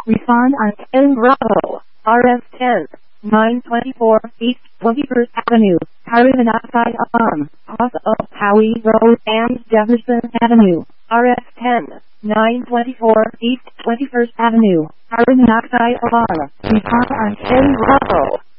Respond on El Bravo, RF10, 924 East 21st Avenue, Harry Monoxide off of Howie Road and Jefferson Avenue, RF10, 924 East 21st Avenue, Harry Monoxide Respond on El Bravo.